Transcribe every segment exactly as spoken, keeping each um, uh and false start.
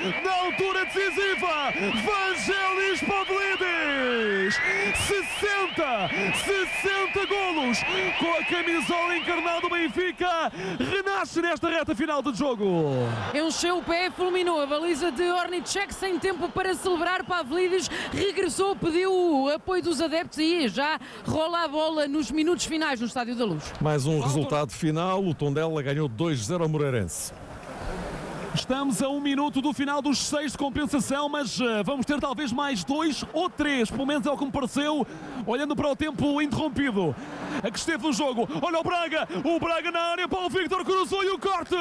na altura decisiva, Vangelis Pavlidis, sessenta, sessenta golos, com a camisola encarnada do Benfica, renasce nesta reta final de jogo. Encheu o pé, fulminou a baliza de Hornicek, sem tempo para celebrar. Pavlidis regressou, pediu o apoio dos adeptos e já rola a bola nos minutos finais no Estádio da Luz. Mais um resultado final, o Tondela ganhou dois a zero ao Moreirense. Estamos a um minuto do final dos seis de compensação, mas uh, vamos ter talvez mais dois ou três, pelo menos é o que me pareceu, olhando para o tempo interrompido. A que esteve no jogo, olha o Braga, o Braga na área, Paulo Victor cruzou e o corte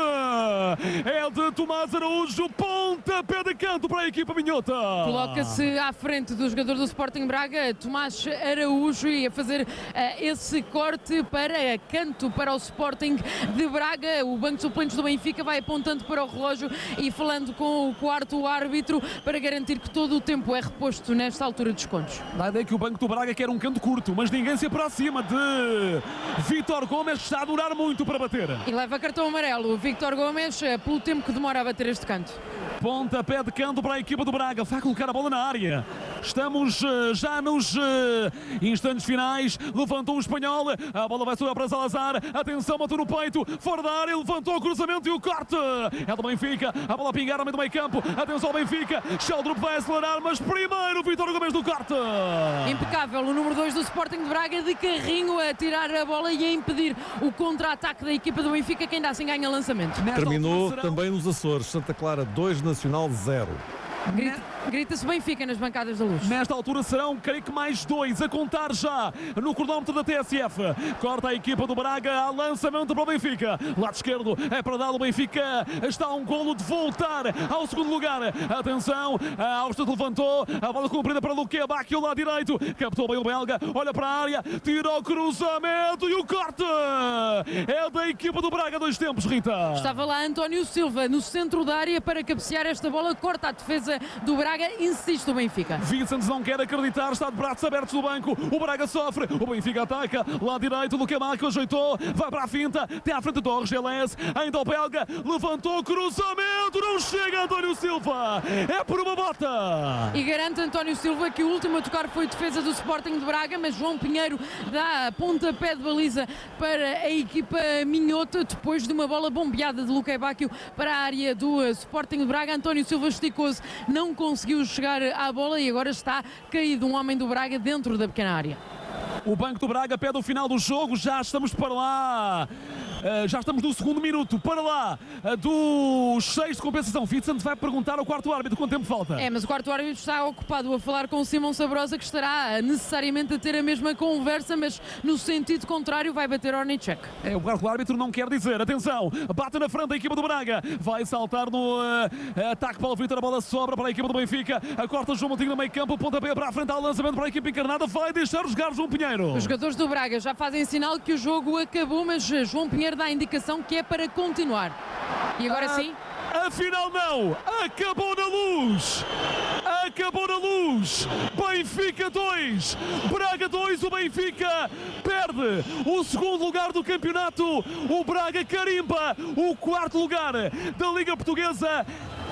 é de Tomás Araújo, pontapé de canto para a equipa minhota. Coloca-se à frente do jogador do Sporting Braga, Tomás Araújo, e a fazer uh, esse corte para canto para o Sporting de Braga. O banco de suplentes do Benfica vai apontando para o relógio e falando com o quarto árbitro para garantir que todo o tempo é reposto nesta altura dos contos. Dá a ideia que o banco do Braga quer um canto curto, mas ninguém se aproxima de Vítor Gomes, está a durar muito para bater. E leva cartão amarelo, Vítor Gomes, pelo tempo que demora a bater este canto. Pontapé de canto para a equipa do Braga, vai colocar a bola na área. Estamos uh, já nos uh, instantes finais. Levantou o espanhol, a bola vai subir para Salazar. Atenção, matou no peito, fora da área, levantou o cruzamento e o corte. É do Benfica, a bola a pingar no meio do meio campo. Atenção ao Benfica, Sheldrup vai acelerar, mas primeiro o Vítor Gomes do corte. Impecável, o número dois do Sporting de Braga de carrinho a tirar a bola e a impedir o contra-ataque da equipa do Benfica, que ainda assim ganha lançamento. Terminou serão... também nos Açores, Santa Clara dois, Nacional zero. Grita, grita-se Benfica nas bancadas da Luz. Nesta altura serão, creio que mais dois a contar já no cronómetro da T S F. Corta a equipa do Braga, há lançamento para o Benfica. Lado esquerdo é para dar o Benfica. Está um golo de voltar ao segundo lugar. Atenção, a Áustria levantou, a bola cumprida para Luque Bacchio, lado direito. Captou bem o belga, olha para a área, tira o cruzamento e o corte. É da equipa do Braga, dois tempos, Rita. Estava lá António Silva no centro da área para cabecear esta bola, corta a defesa do Braga, insiste o Benfica. Vicens não quer acreditar, está de braços abertos no banco, o Braga sofre, o Benfica ataca, lá direito, Luque Bacchio ajeitou, vai para a finta, tem à frente Torres, Gelés, ainda o belga, levantou, cruzamento, não chega António Silva, é por uma bota. E garante António Silva que o último a tocar foi defesa do Sporting de Braga, mas João Pinheiro dá pontapé de baliza para a equipa minhota, depois de uma bola bombeada de Luque Bacchio para a área do Sporting de Braga. António Silva esticou-se, não conseguiu chegar à bola e agora está caído um homem do Braga dentro da pequena área. O banco do Braga pede o final do jogo, já estamos para lá. Uh, já estamos no segundo minuto, para lá uh, dos seis de compensação. Vicente vai perguntar ao quarto árbitro quanto tempo falta. É, mas o quarto árbitro está ocupado a falar com o Simão Sabrosa, que estará necessariamente a ter a mesma conversa, mas no sentido contrário vai bater Hornicek. É, o quarto árbitro não quer dizer, atenção, bate na frente da equipa do Braga, vai saltar no uh, ataque Paulo Vitor, a bola sobra para a equipa do Benfica, a corta João Montinho no meio campo, pontapé para a frente, ao lançamento para a equipa encarnada, vai deixar jogar João Pinheiro. Os jogadores do Braga já fazem sinal que o jogo acabou, mas João Pinheiro dá a indicação que é para continuar. E agora ah, sim? Afinal não, acabou na Luz, acabou na Luz, Benfica dois, Braga dois, o Benfica perde o segundo lugar do campeonato, o Braga carimba o quarto lugar da Liga Portuguesa.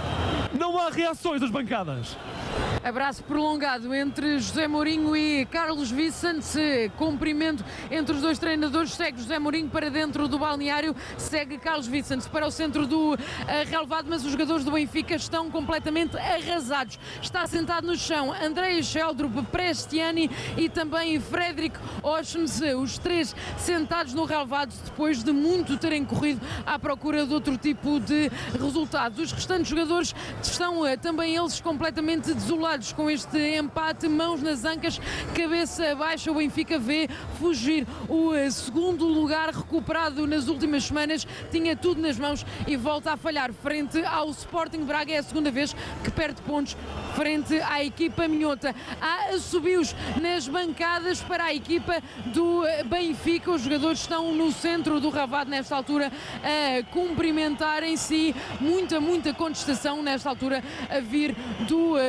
Não há reações das bancadas. Abraço prolongado entre José Mourinho e Carlos Vicente, cumprimento entre os dois treinadores, segue José Mourinho para dentro do balneário, segue Carlos Vicente para o centro do uh, relevado, mas os jogadores do Benfica estão completamente arrasados. Está sentado no chão Andrei Sheldrup, Prestiani e também Fredrik Oshens, os três sentados no relevado depois de muito terem corrido à procura de outro tipo de resultados. Os restantes jogadores estão uh, também eles completamente desolados com este empate, mãos nas ancas, cabeça baixa. O Benfica vê fugir o segundo lugar recuperado nas últimas semanas, tinha tudo nas mãos e volta a falhar frente ao Sporting Braga. É a segunda vez que perde pontos frente à equipa minhota. Há assobios nas bancadas para a equipa do Benfica, os jogadores estão no centro do relvado nesta altura a cumprimentarem-se, muita, muita contestação nesta altura a vir do topo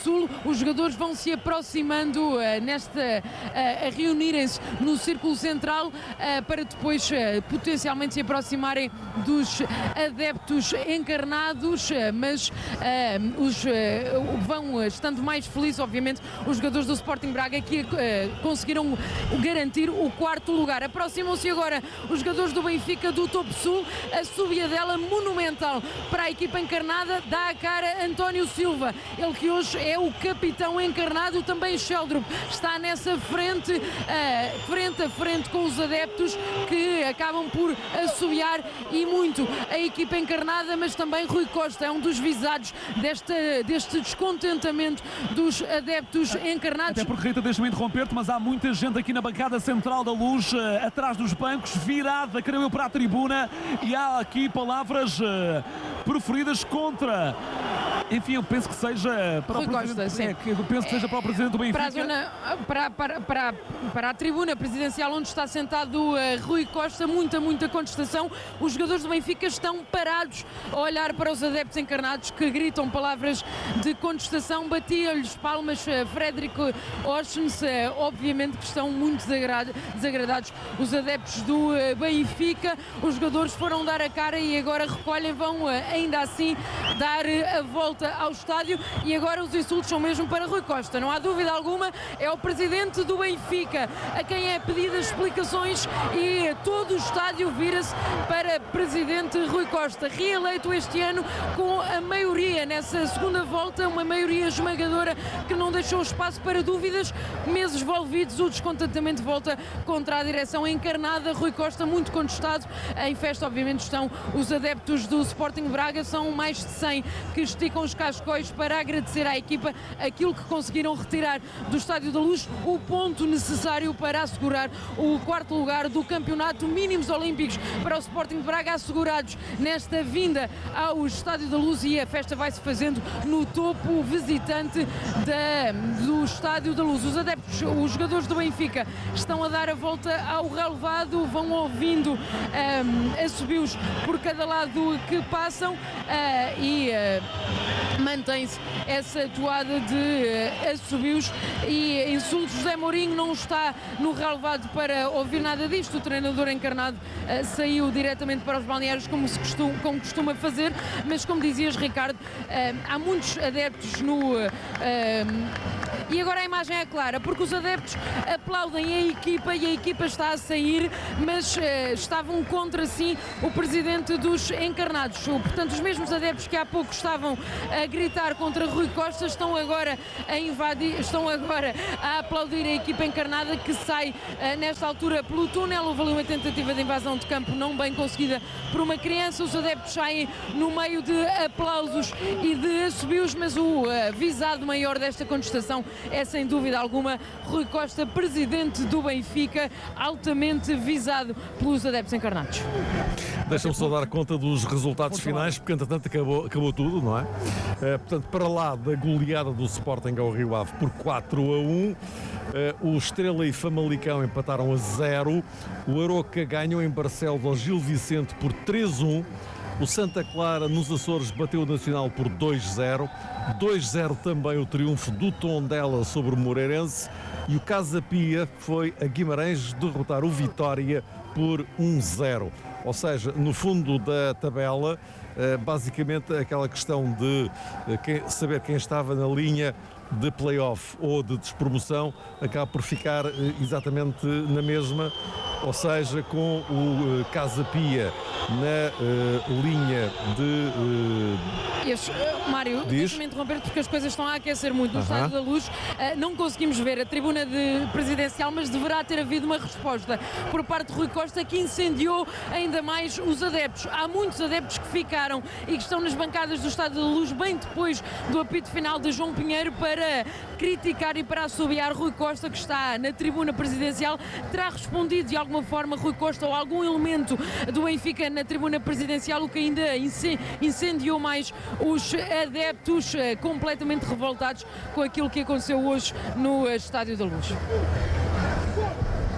Sul. Os jogadores vão se aproximando uh, nesta, uh, a reunirem-se no círculo central uh, para depois uh, potencialmente se aproximarem dos adeptos encarnados, uh, mas uh, os, uh, vão uh, estando mais felizes, obviamente, os jogadores do Sporting Braga que uh, conseguiram garantir o quarto lugar. Aproximam-se agora os jogadores do Benfica do Topo Sul, a subida dela monumental para a equipa encarnada, dá a cara António Silva, ele que hoje é o capitão encarnado, também Sheldrup está nessa frente, uh, frente a frente com os adeptos que acabam por assobiar e muito a equipa encarnada, mas também Rui Costa é um dos visados desta, deste descontentamento dos adeptos encarnados. Até porque, Rita, deixa-me interromper-te, mas há muita gente aqui na bancada central da Luz, uh, atrás dos bancos, virada, creio eu, para a tribuna, e há aqui palavras uh, proferidas contra. Enfim, eu penso que seja para Rui o Costa, presidente, sim. é, que eu penso que seja para o presidente do Benfica. Para a, zona, para, para, para, para a tribuna presidencial onde está sentado uh, Rui Costa, muita, muita contestação. Os jogadores do Benfica estão parados a olhar para os adeptos encarnados que gritam palavras de contestação. Batia-lhes palmas uh, Frederico Oshens, uh, obviamente que estão muito desagradados os adeptos do uh, Benfica. Os jogadores foram dar a cara e agora recolhem, vão uh, ainda assim dar uh, a volta ao estádio, e agora os insultos são mesmo para Rui Costa, não há dúvida alguma, é o presidente do Benfica a quem é pedidas explicações e todo o estádio vira-se para presidente Rui Costa, reeleito este ano com a maioria nessa segunda volta, uma maioria esmagadora que não deixou espaço para dúvidas. Meses envolvidos, o descontentamento volta contra a direção encarnada. Rui Costa muito contestado. Em festa obviamente estão os adeptos do Sporting Braga, são mais de cem que esticam os cascóis para agradecer à equipa aquilo que conseguiram retirar do Estádio da Luz, o ponto necessário para assegurar o quarto lugar do campeonato, mínimos olímpicos para o Sporting de Braga assegurados nesta vinda ao Estádio da Luz, e a festa vai-se fazendo no topo visitante da, do Estádio da Luz. Os adeptos, os jogadores do Benfica estão a dar a volta ao relevado, vão ouvindo um, assobios por cada lado que passam uh, e uh, mantém-se essa toada de uh, assobios e insultos. José Mourinho não está no relevado para ouvir nada disto. O treinador encarnado uh, saiu diretamente para os balneários como, se costuma, como costuma fazer, mas como dizias, Ricardo, uh, há muitos adeptos no... Uh, uh, e agora a imagem é clara, porque os adeptos aplaudem a equipa e a equipa está a sair, mas uh, estavam contra si o presidente dos encarnados. Portanto, os mesmos adeptos que há pouco estavam a gritar contra Rui Costa estão agora a invadir, estão agora a aplaudir a equipa encarnada que sai uh, nesta altura pelo túnel. Houve ali uma tentativa de invasão de campo não bem conseguida por uma criança. Os adeptos saem no meio de aplausos e de assobios, mas o uh, visado maior desta contestação é sem dúvida alguma Rui Costa, presidente do Benfica, altamente visado pelos adeptos encarnados. Deixa-me só dar conta dos resultados finais, porque entretanto acabou, acabou tudo, não é? Uh, portanto, para lá da goleada do Sporting ao Rio Ave por quatro a um, uh, o Estrela e Famalicão empataram a zero, o Aroca ganhou em Barcelos ao Gil Vicente por três a um, o Santa Clara nos Açores bateu o Nacional por dois a zero, dois a zero também o triunfo do Tondela sobre o Moreirense, e o Casa Pia foi a Guimarães derrotar o Vitória por um a zero. Ou seja, no fundo da tabela, basicamente aquela questão de saber quem estava na linha de play-off ou de despromoção acaba por ficar exatamente na mesma, ou seja, com o Casa Pia na uh, linha de... Uh... Este, uh, Mário, deixa-me interromper porque as coisas estão a aquecer muito no uh-huh. Estádio da Luz. Uh, não conseguimos ver a tribuna de presidencial, mas deverá ter havido uma resposta por parte de Rui Costa que incendiou ainda mais os adeptos. Há muitos adeptos que ficaram e que estão nas bancadas do Estádio da Luz bem depois do apito final de João Pinheiro para criticar e para assobiar Rui Costa, que está na tribuna presidencial. Terá respondido de alguma forma Rui Costa ou algum elemento do Benfica na tribuna presidencial, o que ainda incendiou mais os adeptos completamente revoltados com aquilo que aconteceu hoje no Estádio da Luz.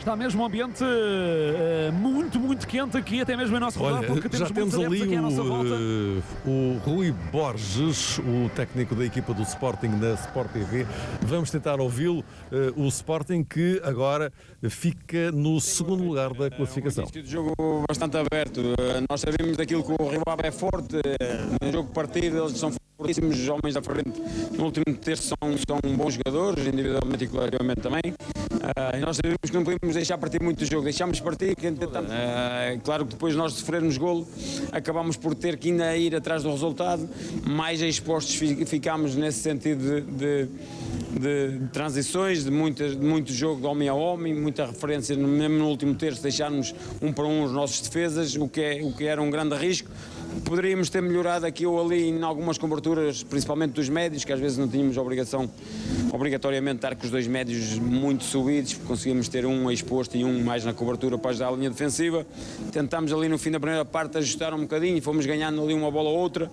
Está mesmo um ambiente uh, muito, muito quente aqui, até mesmo em nosso redor, porque temos já temos ali aqui à nossa volta. O, o Rui Borges, o técnico da equipa do Sporting na Sport T V. Vamos tentar ouvi-lo. Uh, o Sporting que agora fica no segundo lugar da classificação. É um jogo bastante aberto. Uh, nós sabemos daquilo que o Rio Ave é forte. Uh, no jogo de partida eles são fortíssimos. Os homens da frente no último terço são, são bons jogadores, individualmente e coletivamente também. Uh, e nós sabemos que não podemos deixar partir muito do jogo. Deixámos partir, que tentamos. Uh, claro que depois nós de sofrermos golo, acabamos por ter que ainda ir atrás do resultado. Mais expostos ficámos nesse sentido de, de, de, de transições, de, muitas, de muito jogo de homem a homem, muita referência, mesmo no último terço, deixarmos um para um os nossos defesas, o que, é, o que era um grande risco. Poderíamos ter melhorado aqui ou ali em algumas coberturas, principalmente dos médios, que às vezes não tínhamos obrigação, obrigatoriamente estar com os dois médios muito subidos, conseguimos ter um exposto e um mais na cobertura para ajudar a linha defensiva. Tentámos ali no fim da primeira parte ajustar um bocadinho e fomos ganhando ali uma bola ou outra.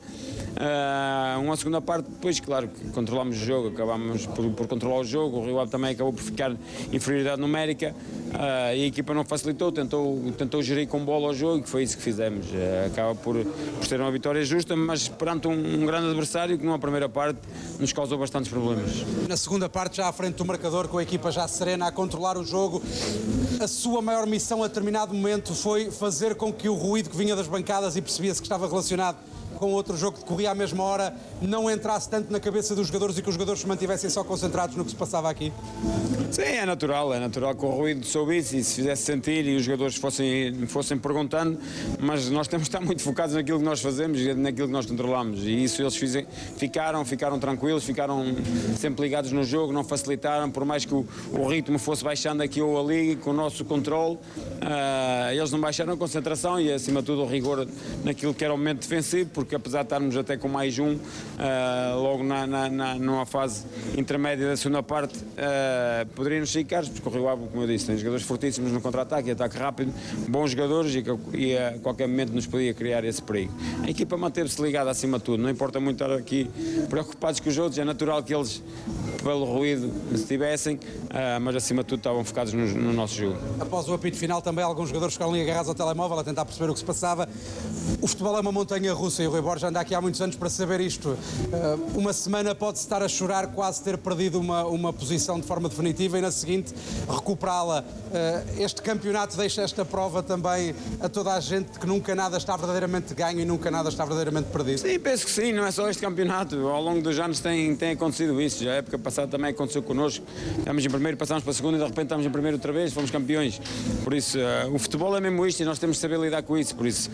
Uh, uma segunda parte, depois, claro, que controlámos o jogo, acabámos por, por controlar o jogo, o Rio Ave também acabou por ficar em inferioridade numérica, uh, e a equipa não facilitou, tentou, tentou gerir com bola o jogo, e foi isso que fizemos. Uh, acaba por, por ser uma vitória justa, mas perante um, um grande adversário que numa primeira parte nos causou bastantes problemas. Na segunda parte, já à frente do marcador, com a equipa já serena a controlar o jogo, a sua maior missão a determinado momento foi fazer com que o ruído que vinha das bancadas e percebia-se que estava relacionado com outro jogo que decorria à mesma hora, não entrasse tanto na cabeça dos jogadores e que os jogadores se mantivessem só concentrados no que se passava aqui? Sim, é natural, é natural que o ruído soubesse e se fizesse sentir e os jogadores fossem, fossem perguntando, mas nós temos de estar muito focados naquilo que nós fazemos e naquilo que nós controlamos, e isso eles fizem, ficaram, ficaram tranquilos, ficaram sempre ligados no jogo, não facilitaram, por mais que o, o ritmo fosse baixando aqui ou ali, com o nosso controle, uh, eles não baixaram a concentração e acima de tudo o rigor naquilo que era o momento defensivo, porque apesar de estarmos até com mais um, uh, logo na, na, na, numa fase intermédia da segunda parte, uh, poderíamos sair caros, porque o Rio Ave, como eu disse, tem jogadores fortíssimos no contra-ataque, ataque rápido, bons jogadores e, e a qualquer momento nos podia criar esse perigo. A equipa manteve-se ligada acima de tudo, não importa muito estar aqui preocupados com os outros, é natural que eles, pelo ruído, estivessem, uh, mas acima de tudo estavam focados no, no nosso jogo. Após o apito final também alguns jogadores ficaram ali agarrados ao telemóvel a tentar perceber o que se passava. O futebol é uma montanha russa e o Rui Borges anda aqui há muitos anos para saber isto. Uh, uma semana pode-se estar a chorar quase ter perdido uma, uma posição de forma definitiva e na seguinte recuperá-la. Uh, este campeonato deixa esta prova também a toda a gente que nunca nada está verdadeiramente ganho e nunca nada está verdadeiramente perdido. Sim, penso que sim, não é só este campeonato. Ao longo dos anos tem, tem acontecido isso. Já a época passada também aconteceu connosco. Estamos em primeiro, passamos para a segunda e de repente estamos em primeiro outra vez, fomos campeões. Por isso, uh, o futebol é mesmo isto e nós temos de saber lidar com isso. Por isso,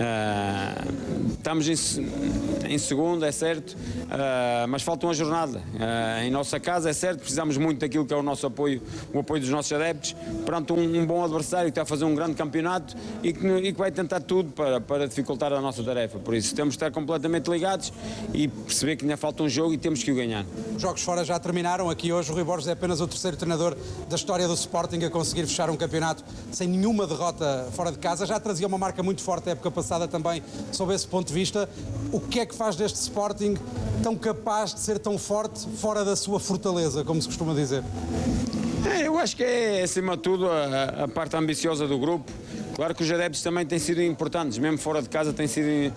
uh, estamos em, em segundo, é certo, uh, mas falta uma jornada. Uh, em nossa casa, é certo, precisamos muito daquilo que é o nosso apoio, o apoio dos nossos adeptos, perante um, um bom adversário que está a fazer um grande campeonato e que, e que vai tentar tudo para, para dificultar a nossa tarefa. Por isso, temos de estar completamente ligados e perceber que ainda falta um jogo e temos que o ganhar. Os jogos fora já terminaram. Aqui hoje o Rui Borges é apenas o terceiro treinador da história do Sporting a conseguir fechar um campeonato sem nenhuma derrota fora de casa. Já trazia uma marca muito forte a época passada também, sob esse ponto de vista. O que é que faz deste Sporting tão capaz de ser tão forte fora da sua fortaleza, como se costuma dizer? É, eu acho que é, acima de tudo, a, a parte ambiciosa do grupo. Claro que os adeptos também têm sido importantes, mesmo fora de casa têm sido uh,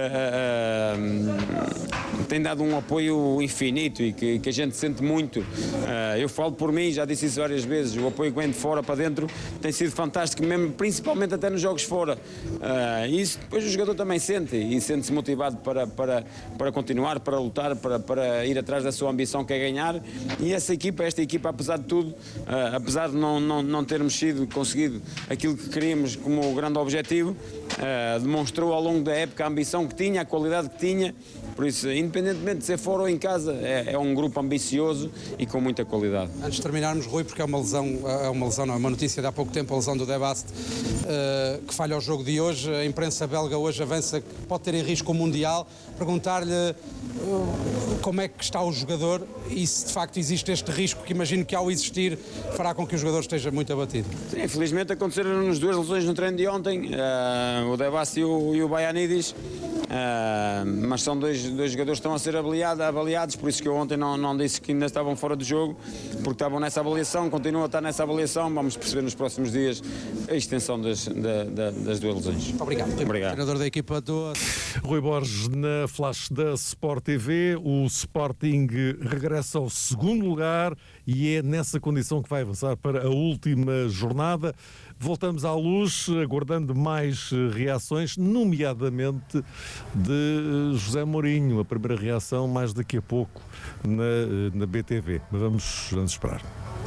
uh, uh, têm dado um apoio infinito e que, que a gente sente muito. Uh, eu falo por mim, já disse isso várias vezes, o apoio que vem de fora para dentro tem sido fantástico, mesmo, principalmente até nos jogos fora. Uh, e isso depois o jogador também sente e sente-se motivado para, para, para continuar, para lutar, para, para ir atrás da sua ambição que é ganhar. E essa equipa, esta equipa, apesar de tudo, uh, apesar de não, não, não termos sido conseguido aquilo que queríamos como o grande objetivo, uh, demonstrou ao longo da época a ambição que tinha, a qualidade que tinha. Por isso, independentemente de ser fora ou em casa, é, é um grupo ambicioso e com muita qualidade. Antes de terminarmos, Rui, porque é uma lesão, é uma lesão, não é uma notícia de há pouco tempo, a lesão do De Bast, uh, que falha o jogo de hoje. A imprensa belga hoje avança que pode ter em risco o Mundial. Perguntar-lhe uh, como é que está o jogador e se de facto existe este risco, que imagino que ao existir fará com que o jogador esteja muito abatido. Sim, infelizmente aconteceram-nos duas lesões no treino de ontem, uh, o De Bast e o, e o Baianidis. uh, mas são dois, dois jogadores que estão a ser avaliados, avaliados, por isso que eu ontem não, não disse que ainda estavam fora do jogo, porque estavam nessa avaliação, continuam a estar nessa avaliação, vamos perceber nos próximos dias a extensão das, da, da, das duas lesões. Obrigado. Obrigado. Treinador da equipa do... Rui Borges na flash da Sport T V, o Sporting regressa ao segundo lugar e é nessa condição que vai avançar para a última jornada. Voltamos à luz, aguardando mais reações, nomeadamente de José Mourinho. A primeira reação mais daqui a pouco na, na B T V. Mas vamos, vamos esperar.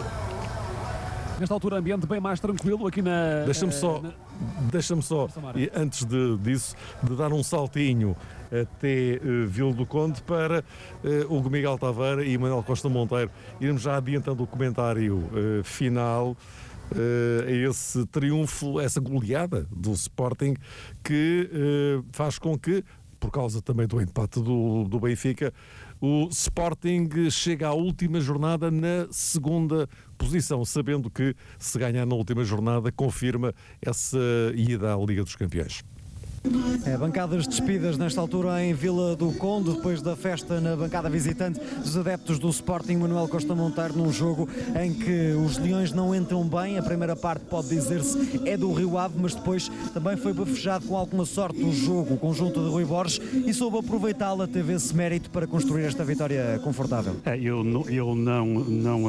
Nesta altura, ambiente bem mais tranquilo aqui na... Deixa-me só, na... deixa-me só e antes de, disso, de dar um saltinho até uh, Vila do Conde para uh, Hugo Miguel Taveira e Manuel Costa Monteiro. Iremos já adiantando o comentário uh, final uh, a esse triunfo, essa goleada do Sporting que uh, faz com que, por causa também do empate do, do Benfica, o Sporting chega à última jornada na segunda posição, sabendo que se ganhar na última jornada confirma essa ida à Liga dos Campeões. É, bancadas despidas nesta altura em Vila do Conde, depois da festa na bancada visitante dos adeptos do Sporting. Manuel Costa Monteiro, num jogo em que os Leões não entram bem. A primeira parte, pode dizer-se, é do Rio Ave, mas depois também foi bafejado com alguma sorte o jogo, o conjunto de Rui Borges, e soube aproveitá-la, teve esse mérito para construir esta vitória confortável. É, eu não, eu não, não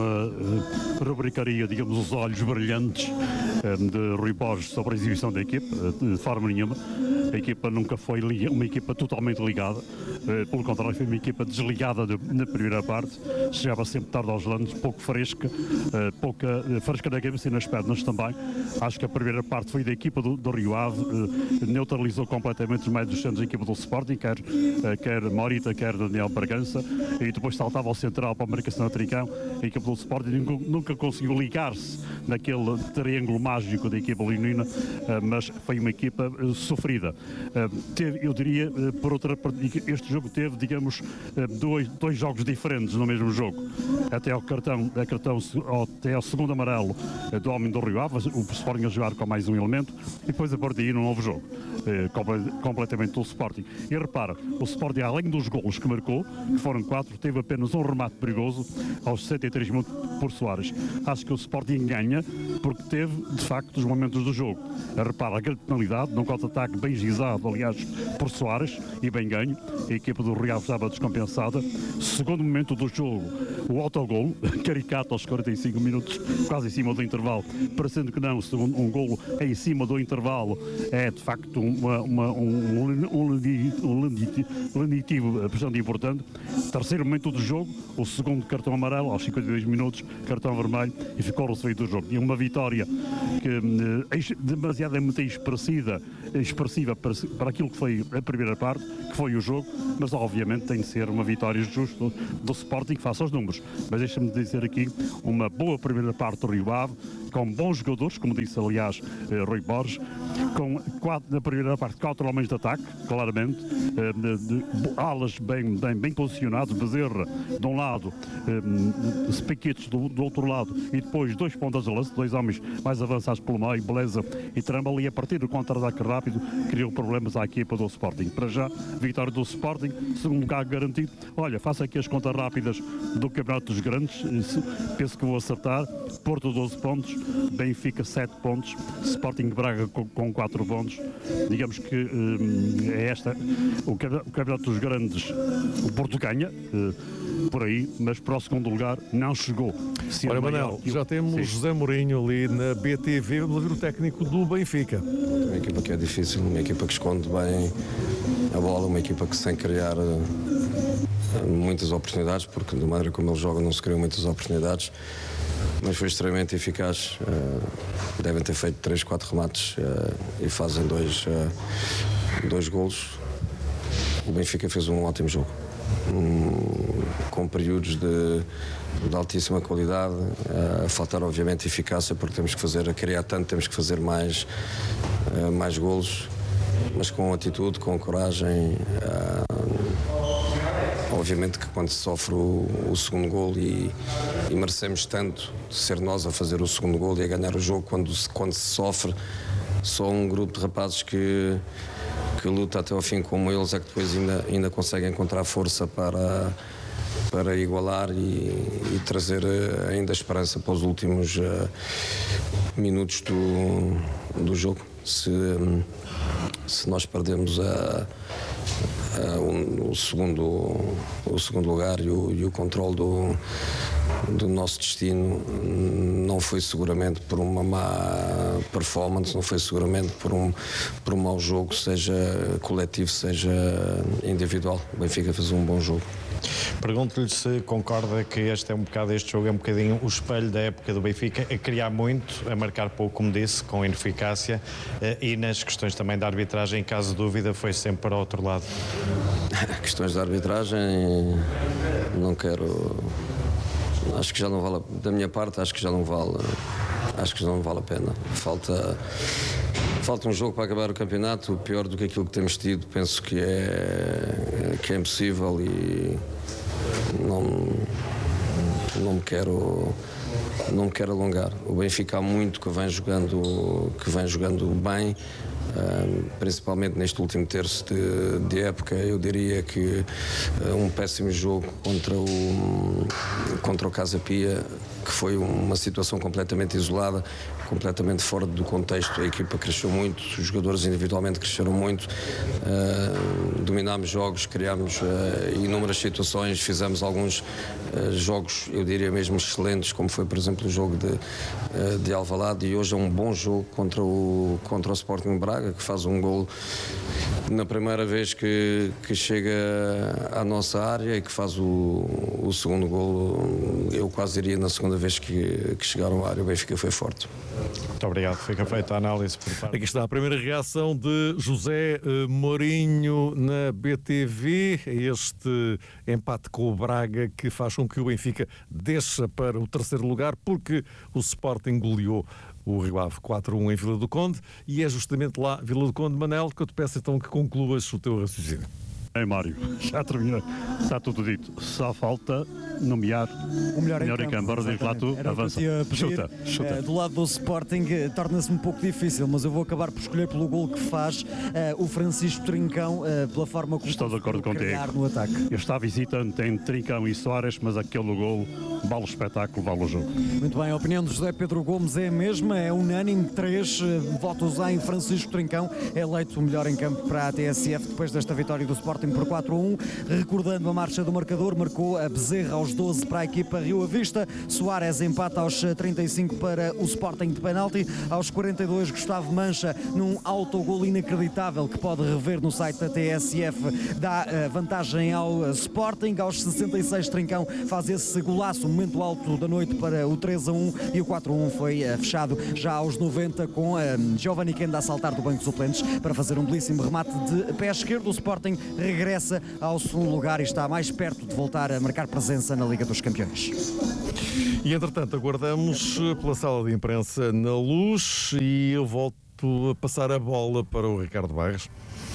uh, rubricaria, digamos, os olhos brilhantes uh, de Rui Borges sobre a exibição da equipe, uh, de forma nenhuma. A equipa nunca foi uma equipa totalmente ligada, pelo contrário, foi uma equipa desligada de, na primeira parte, chegava sempre tarde aos lances, pouco fresca, pouca fresca na cabeça e nas pernas também. Acho que a primeira parte foi da equipa do, do Rio Ave, neutralizou completamente os médios centros da equipa do Sporting, quer, quer Morita, quer Daniel Bragança, e depois saltava ao central para a marcação de Tricão. A equipa do Sporting nunca, nunca conseguiu ligar-se naquele triângulo mágico da equipa leonina, mas foi uma equipa sofrida. Uh, teve, eu diria, uh, por outra parte, este jogo teve, digamos, uh, dois, dois jogos diferentes no mesmo jogo. Até ao cartão, a cartão até ao segundo amarelo uh, do homem do Rio Ave, o Sporting a jogar com mais um elemento, e depois a partir daí num novo jogo, uh, comple completamente do Sporting. E repara, o Sporting, além dos golos que marcou, que foram quatro, teve apenas um remate perigoso aos sessenta e três minutos por Soares. Acho que o Sporting ganha porque teve, de facto, os momentos do jogo. Uh, repara, a grande penalidade, num contra-ataque bem gizado, aliás, por Soares, e bem ganho. A equipa do Rio Ave estava descompensada. Segundo momento do jogo, o autogolo, caricato aos quarenta e cinco minutos, quase em cima do intervalo, parecendo que não, segundo um golo em cima do intervalo, é de facto uma, uma, um, um, um lenitivo bastante importante. Terceiro momento do jogo, o segundo cartão amarelo, aos cinquenta e dois minutos, cartão vermelho, e ficou recebido do jogo. E uma vitória que é demasiadamente expressiva, expressiva para, para aquilo que foi a primeira parte, que foi o jogo, mas obviamente tem de ser uma vitória justa do, do Sporting que faça os números. Mas deixa-me dizer aqui, uma boa primeira parte do Rio Ave, com bons jogadores, como disse aliás eh, Rui Borges, com quatro, na primeira parte quatro homens de ataque, claramente, eh, de, de, alas bem, bem, bem posicionados, Bezerra de um lado, eh, Spiquitos do, do outro lado, e depois dois pontas de lance, dois homens mais avançados pelo meio, Beleza e Trambal, e a partir do contra-ataque rápido criou problemas à equipa do Sporting. Para já, vitória do Sporting, segundo lugar garantido. Olha, faço aqui as contas rápidas do Campeonato dos Grandes, penso que vou acertar. Porto doze pontos, Benfica sete pontos, Sporting Braga com quatro pontos. Digamos que hum, é esta o Campeonato dos Grandes. O Porto ganha hum, por aí, mas para o segundo lugar não chegou. Olha, Manel, já temos Sim. José Mourinho ali na B T V. Vamos ver o técnico do Benfica. Uma equipa que é difícil, uma equipa que esconde bem a bola, uma equipa que sem criar muitas oportunidades, porque da maneira como ele joga não se criam muitas oportunidades, mas foi extremamente eficaz. Uh, devem ter feito três, quatro remates uh, e fazem dois, uh, dois golos. O Benfica fez um ótimo jogo, um, com períodos de, de altíssima qualidade, uh, a faltar obviamente eficácia, porque temos que fazer, a criar tanto, temos que fazer mais, uh, mais golos, mas com atitude, com coragem. Uh, Obviamente que quando se sofre o, o segundo gol e, e merecemos tanto ser nós a fazer o segundo gol e a ganhar o jogo, quando se, quando se sofre só um grupo de rapazes que, que luta até ao fim como eles, é que depois ainda, ainda consegue encontrar força para, para igualar e, e trazer ainda esperança para os últimos uh, minutos do, do jogo. Se, um, se nós perdemos a, a, o, o, segundo, o segundo lugar e o, e o controle do, do nosso destino, não foi seguramente por uma má performance, não foi seguramente por um, por um mau jogo, seja coletivo, seja individual. O Benfica fez um bom jogo. Pergunto-lhe se concorda que este é um bocado, este jogo é um bocadinho o espelho da época do Benfica, a criar muito, a marcar pouco, como disse, com ineficácia, e nas questões também da arbitragem, em caso de dúvida, foi sempre para o outro lado. Questões da arbitragem, não quero... Acho que já não vale, da minha parte, acho que já não vale, acho que já não vale a pena. Falta, falta um jogo para acabar o campeonato, pior do que aquilo que temos tido, penso que é, que é impossível e não, não me quero, não me quero alongar. O Benfica há muito que vem jogando, que vem jogando bem. Uh, principalmente neste último terço de, de época, eu diria que uh, um péssimo jogo contra o, contra o Casa Pia, que foi uma situação completamente isolada, completamente fora do contexto. A equipa cresceu muito, os jogadores individualmente cresceram muito, uh, dominámos jogos, criámos uh, inúmeras situações, fizemos alguns uh, jogos, eu diria mesmo excelentes, como foi, por exemplo, o jogo de, uh, de Alvalade, e hoje é um bom jogo contra o, contra o Sporting Braga, que faz um golo na primeira vez que, que chega à nossa área e que faz o, o segundo golo, eu quase diria na segunda vez que, que chegaram à área. O Benfica foi forte. Muito obrigado, fica feita a análise por parte. Aqui está a primeira reação de José Mourinho na B T V, este empate com o Braga que faz com que o Benfica desça para o terceiro lugar, porque o Sporting goleou o Rio Ave quatro a um em Vila do Conde, e é justamente lá, Vila do Conde, Manel, que eu te peço então que concluas o teu raciocínio. É, Mário, já terminou, está tudo dito, só falta nomear o melhor, melhor em campo. Agora diz lá tu, avança. Chuta, chuta. Uh, do lado do Sporting uh, torna-se um pouco difícil, mas eu vou acabar por escolher pelo gol que faz uh, o Francisco Trincão, uh, pela forma como estou de acordo contigo no ataque. Eu estava visitante em Trincão e Soares, mas aquele gol vale o espetáculo, vale o jogo. Muito bem, a opinião de José Pedro Gomes é a mesma, é unânime, três uh, votos em Francisco Trincão, é eleito o melhor em campo para a T S F depois desta vitória do Sporting por quatro a um. Recordando a marcha do marcador, marcou a Bezerra aos doze para a equipa Rio Ave Vista, Soares empata aos trinta e cinco para o Sporting de penalti, aos quarenta e dois Gustavo Mancha num autogol inacreditável que pode rever no site da T S F, dá vantagem ao Sporting, aos sessenta e seis Trincão faz esse golaço, momento alto da noite para o três a um, e o quatro a um foi fechado já aos noventa com Giovanni Kenda a saltar do banco de suplentes para fazer um belíssimo remate de pé esquerdo. O Sporting regressa ao segundo lugar e está mais perto de voltar a marcar presença na Liga dos Campeões. E entretanto aguardamos pela sala de imprensa na Luz e eu volto a passar a bola para o Ricardo Barros.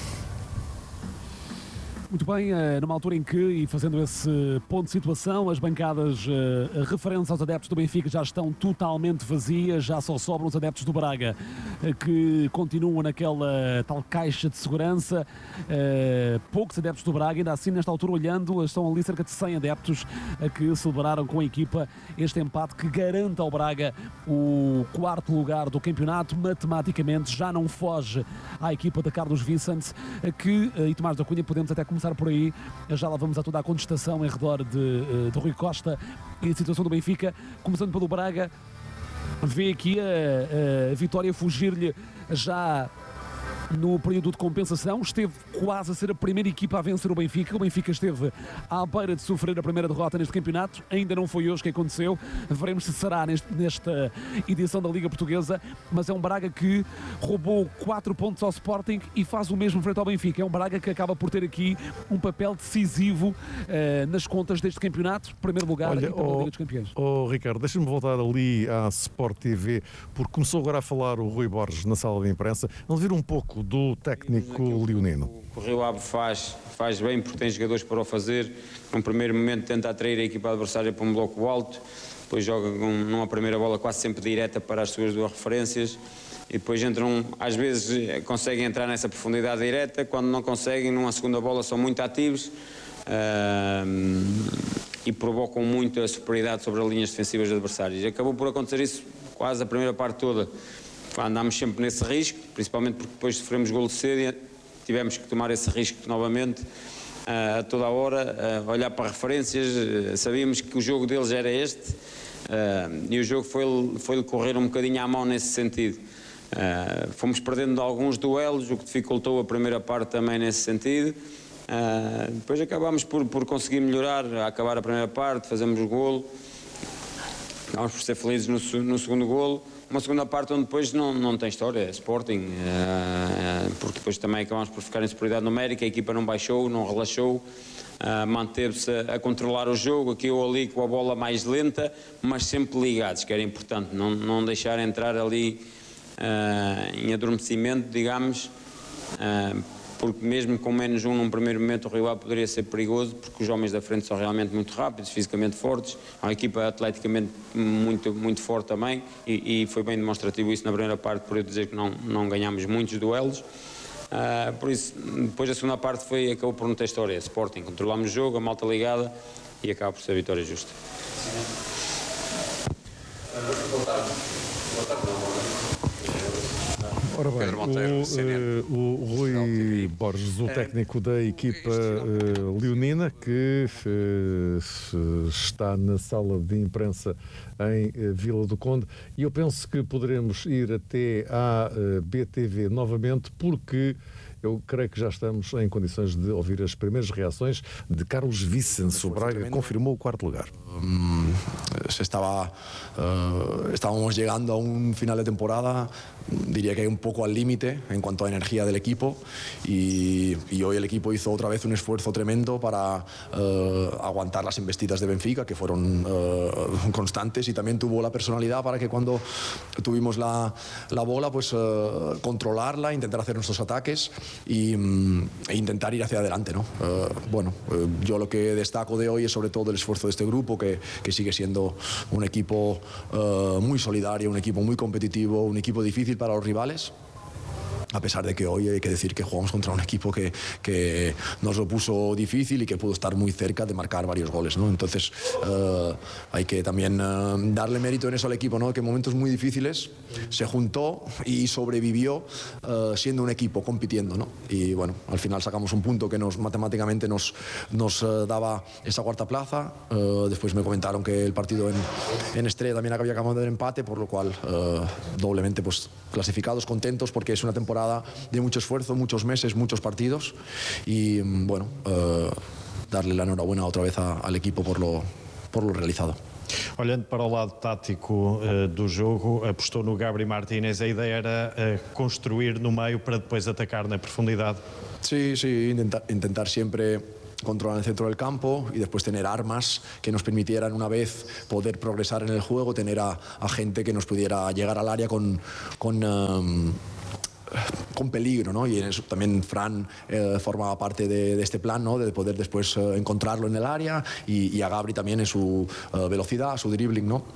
Muito bem, numa altura em que, e fazendo esse ponto de situação, as bancadas uh, referentes aos adeptos do Benfica já estão totalmente vazias, já só sobram os adeptos do Braga, uh, que continuam naquela tal caixa de segurança. Uh, poucos adeptos do Braga, ainda assim, nesta altura, olhando, estão ali cerca de cem adeptos uh, que celebraram com a equipa este empate que garante ao Braga o quarto lugar do campeonato. Matematicamente já não foge à equipa da Carlos Vicente, uh, que, uh, e Tomás da Cunha, podemos até começar por aí, já lá vamos a toda a contestação em redor de, de Rui Costa e a situação do Benfica, começando pelo Braga. Vê aqui a, a Vitória fugir-lhe já no período de compensação, esteve quase a ser a primeira equipa a vencer o Benfica. O Benfica esteve à beira de sofrer a primeira derrota neste campeonato, ainda não foi hoje que aconteceu, veremos se será neste, nesta edição da Liga Portuguesa, mas é um Braga que roubou quatro pontos ao Sporting e faz o mesmo frente ao Benfica. É um Braga que acaba por ter aqui um papel decisivo uh, nas contas deste campeonato, primeiro lugar. Olha, e pela Liga dos Campeões. Oh, Ricardo, deixa-me voltar ali à Sport T V, porque começou agora a falar o Rui Borges na sala de imprensa. Vamos ver um pouco do técnico leonino. O Rio Ave faz, faz bem porque tem jogadores para o fazer. Num primeiro momento tenta atrair a equipa adversária para um bloco alto, depois joga com, numa primeira bola quase sempre direta para as suas duas referências e depois entram, às vezes conseguem entrar nessa profundidade direta, quando não conseguem, numa segunda bola são muito ativos uh, e provocam muito a superioridade sobre as linhas defensivas adversárias. Acabou por acontecer isso quase a primeira parte toda. Andámos sempre nesse risco, principalmente porque depois sofremos golo cedo e tivemos que tomar esse risco novamente uh, a toda a hora, uh, olhar para referências, uh, sabíamos que o jogo deles era este uh, e o jogo foi-lhe foi correr um bocadinho à mão nesse sentido. Uh, fomos perdendo alguns duelos, o que dificultou a primeira parte também nesse sentido. Uh, depois acabámos por, por conseguir melhorar, a acabar a primeira parte, fazemos o golo, acabámos por ser felizes no, no segundo golo. Uma segunda parte onde depois não, não tem história, é Sporting, uh, porque depois também acabámos por ficar em superioridade numérica, a equipa não baixou, não relaxou, uh, manteve-se a, a controlar o jogo, aqui ou ali com a bola mais lenta, mas sempre ligados, que era importante, não, não deixar entrar ali uh, em adormecimento, digamos, uh, porque mesmo com menos um num primeiro momento o Rio Ave poderia ser perigoso, porque os homens da frente são realmente muito rápidos, fisicamente fortes, é uma equipa atleticamente muito, muito forte também, e, e foi bem demonstrativo isso na primeira parte, por eu dizer que não, não ganhámos muitos duelos. Uh, por isso, depois a segunda parte foi, acabou por não ter história, Sporting, controlámos o jogo, a malta ligada, e acaba por ser a vitória justa. Ora bem, o, uh, o Rui Borges, o técnico da equipa uh, leonina, que uh, está na sala de imprensa em uh, Vila do Conde, e eu penso que poderemos ir até à uh, B T V novamente, porque eu creio que já estamos em condições de ouvir as primeiras reações de Carlos Vicens. O Braga confirmou o quarto lugar. Um, se estaba, uh, estábamos llegando a un final de temporada, diría que un poco al límite en cuanto a energía del equipo, y, y hoy el equipo hizo otra vez un esfuerzo tremendo para uh, aguantar las embestidas de Benfica, que fueron uh, constantes, y también tuvo la personalidad para que cuando tuvimos la, la bola, pues uh, controlarla, intentar hacer nuestros ataques y, um, e intentar ir hacia adelante, ¿no? Uh, bueno, uh, yo lo que destaco de hoy es sobre todo el esfuerzo de este grupo, que Que, que sigue siendo un equipo uh, muy solidario, un equipo muy competitivo, un equipo difícil para los rivales. A pesar de que hoy hay que decir que jugamos contra un equipo que, que nos lo puso difícil y que pudo estar muy cerca de marcar varios goles, ¿no? Entonces uh, hay que también uh, darle mérito en eso al equipo, ¿no? Que en momentos muy difíciles se juntó y sobrevivió uh, siendo un equipo, compitiendo, ¿no? Y bueno, al final sacamos un punto que nos matemáticamente nos, nos uh, daba esa cuarta plaza. Uh, después me comentaron que el partido en, en Estrella también había acabado de empate, por lo cual uh, doblemente pues clasificados, contentos, porque es una temporada de mucho esfuerzo, muchos meses, muchos partidos, y bueno, uh, darle la enhorabuena otra vez a, al equipo por lo, por lo realizado. Olhando para o lado tático uh, do jogo, apostou no Gabriel Martínez. A ideia era uh, construir no meio para depois atacar na profundidade. Sí, sí, intentar, intentar siempre controlar el centro del campo y después tener armas que nos permitieran una vez poder progresar en el juego, tener a, a gente que nos pudiera llegar al área con... con um, con peligro, ¿no? Y en eso también Fran eh, formaba parte de, de este plan, ¿no? De poder después eh, encontrarlo en el área, y, y a Gabri también en su eh, velocidad, su dribbling, ¿no?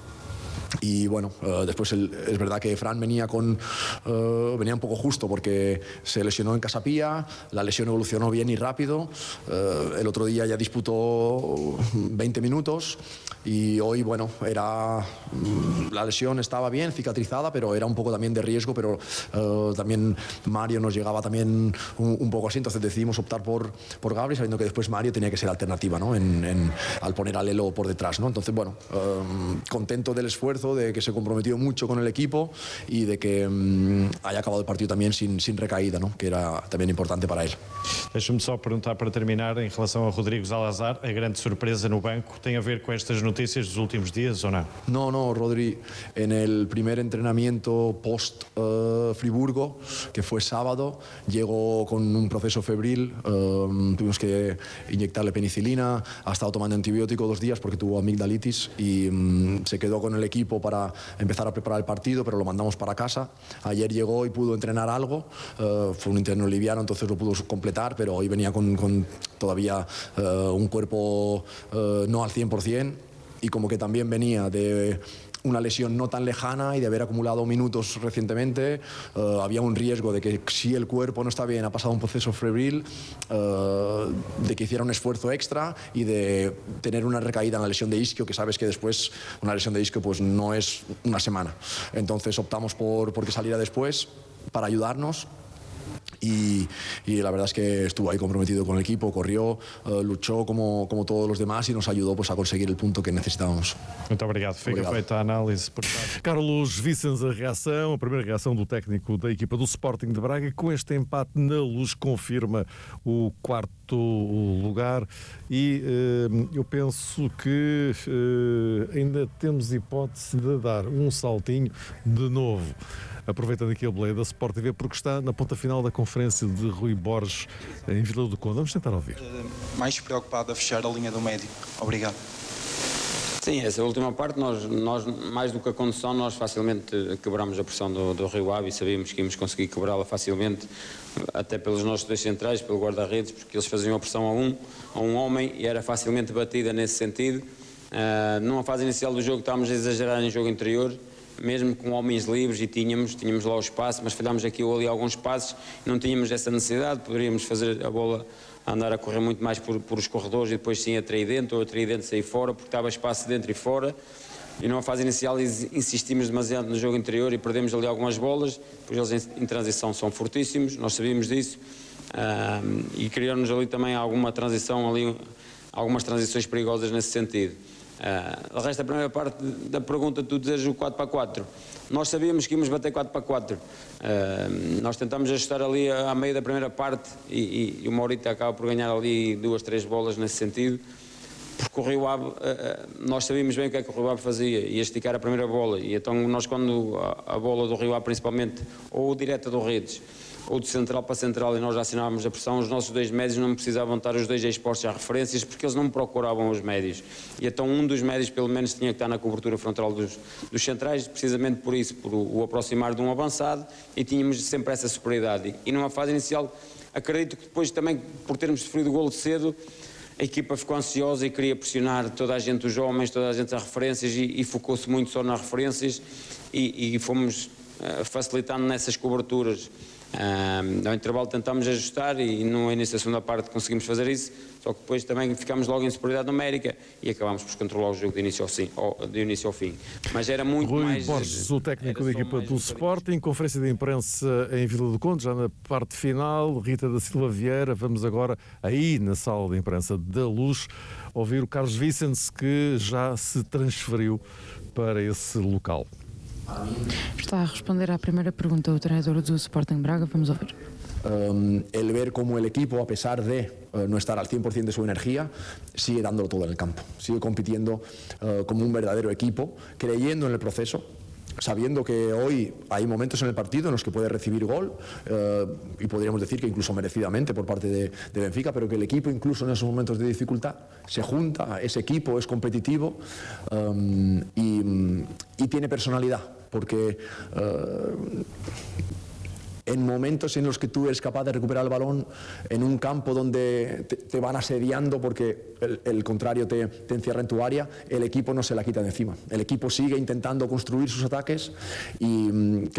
Y bueno, uh, después el, es verdad que Fran venía con uh, venía un poco justo porque se lesionó en Casapía, la lesión evolucionó bien y rápido. Uh, el otro día ya disputó veinte minutos y hoy, bueno, era la lesión estaba bien cicatrizada, pero era un poco también de riesgo, pero uh, también Mario nos llegaba también un, un poco así, entonces decidimos optar por, por Gabri, sabiendo que después Mario tenía que ser alternativa, ¿no? En, en, al poner a Lelo por detrás, ¿no? Entonces, bueno, um, contento del esfuerzo, de que se comprometió mucho con el equipo y de que um, haya acabado el partido también sin, sin recaída, ¿no? Que era también importante para él. Deixa-me só perguntar para terminar, em relação a Rodrigo Zalazar, a grande surpresa no banco tem a ver com estas notícias dos últimos días ou não? No, no, Rodri, en el primer entrenamiento post uh, Friburgo, que fue sábado, llegó con un proceso febril, um, tuvimos que inyectarle penicilina, ha estado tomando antibiótico dos días porque tuvo amigdalitis y um, se quedó con el equipo para empezar a preparar el partido, pero lo mandamos para casa. Ayer llegó y pudo entrenar algo, uh, fue un interno liviano, entonces lo pudo completar, pero hoy venía con, con todavía uh, un cuerpo uh, no al cien por cien, y como que también venía de una lesión no tan lejana y de haber acumulado minutos recientemente, uh, había un riesgo de que si el cuerpo no está bien, ha pasado un proceso febril, uh, de que hiciera un esfuerzo extra y de tener una recaída en la lesión de isquio, que sabes que después una lesión de isquio pues no es una semana. Entonces optamos por, por que saliera después para ayudarnos. Y, y la verdad es que estuvo ahí comprometido con el equipo, corrió, uh, luchou como, como todos los demás e nos ajudou pues, a conseguir o ponto que necessitábamos. Muito obrigado. Fica obrigado. feita a análise. Por... Carlos Vicens, a reação, a primeira reação do técnico da equipa do Sporting de Braga, com este empate na Luz, confirma o quarto lugar e uh, eu penso que uh, ainda temos hipótese de dar um saltinho de novo. Aproveitando aqui a boleia da Sport T V, porque está na ponta final da conferência de Rui Borges em Vila do Conde. Vamos tentar ouvir. Mais preocupado a fechar a linha do médio. Obrigado. Sim, essa última parte, nós, nós mais do que a condução, nós facilmente quebramos a pressão do, do Rio Ave e sabíamos que íamos conseguir quebrá-la facilmente, até pelos nossos dois centrais, pelo guarda-redes, porque eles faziam a pressão a um, a um homem e era facilmente batida nesse sentido. Uh, numa fase inicial do jogo estávamos a exagerar em jogo interior, mesmo com homens livres, e tínhamos, tínhamos lá o espaço, mas falhámos aqui ou ali alguns passos, não tínhamos essa necessidade, poderíamos fazer a bola andar a correr muito mais por, por os corredores e depois sim atrair dentro, ou atrair dentro e sair fora, porque estava espaço dentro e fora, e numa fase inicial insistimos demasiado no jogo interior e perdemos ali algumas bolas, pois eles em, em transição são fortíssimos, nós sabíamos disso, uh, e criaram-nos ali também alguma transição, ali, algumas transições perigosas nesse sentido. Uh, o resto da primeira parte da pergunta, tu dizes o quatro para quatro. Nós sabíamos que íamos bater quatro para quatro. Uh, nós tentámos ajustar ali à meio da primeira parte e, e, e o Maurita acaba por ganhar ali duas, três bolas nesse sentido. Porque o Rio Ave, uh, nós sabíamos bem o que é que o Rio Ave fazia, ia esticar a primeira bola. E então nós, quando a, a bola do Rio Ave, principalmente, ou direta do Redes, ou de central para central, e nós já assinávamos a pressão, os nossos dois médios não precisavam estar os dois expostos às referências, porque eles não procuravam os médios. E então um dos médios, pelo menos, tinha que estar na cobertura frontal dos, dos centrais, precisamente por isso, por o, o aproximar de um avançado, e tínhamos sempre essa superioridade. E numa fase inicial, acredito que depois também, por termos sofrido o golo cedo, a equipa ficou ansiosa e queria pressionar toda a gente, os homens, toda a gente às referências, e, e focou-se muito só nas referências, e, e fomos uh, facilitando nessas coberturas. Um, ao intervalo tentámos ajustar e no início da segunda parte conseguimos fazer isso, só que depois também ficámos logo em superioridade numérica e acabámos por controlar o jogo de início ao fim, de início ao fim. Mas era muito Rui mais... Rui Borges, o técnico da equipa do Sporting, conferência de imprensa em Vila do Conde, já na parte final. Rita da Silva Vieira, vamos agora aí na sala de imprensa da Luz ouvir o Carlos Vicens, que já se transferiu para esse local. Está a responder à primeira pergunta o treinador do Sporting Braga, vamos ouvir. Um, el ver cómo el equipo, a pesar de uh, no estar al cien por ciento de su energía, sigue dándolo todo en el campo, sigue compitiendo uh, como un verdadero equipo, creyendo en el proceso, sabiendo que hoy hay momentos en el partido en los que puede recibir gol, eh, y podríamos decir que incluso merecidamente por parte de, de Benfica, pero que el equipo incluso en esos momentos de dificultad se junta, ese equipo es competitivo, um, y, y tiene personalidad, porque uh, en momentos en los que tú eres capaz de recuperar el balón en un campo donde te, te van asediando porque el, el contrario te, te encierra en tu área, el equipo no se la quita de encima. El equipo sigue intentando construir sus ataques y um, creo